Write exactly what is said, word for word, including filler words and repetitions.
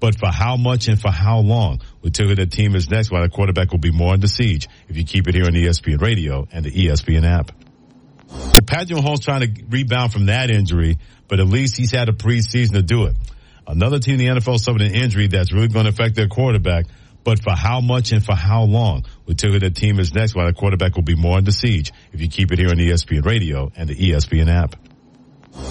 but for how much and for how long? We'll tell you that team is next, while the quarterback will be more under siege if you keep it here on E S P N Radio and the E S P N app. Patrick Mahomes trying to rebound from that injury, but at least he's had a preseason to do it. Another team in the N F L suffered an injury that's really going to affect their quarterback, but for how much and for how long? We'll tell you that team is next, while the quarterback will be more under siege if you keep it here on E S P N Radio and the E S P N app.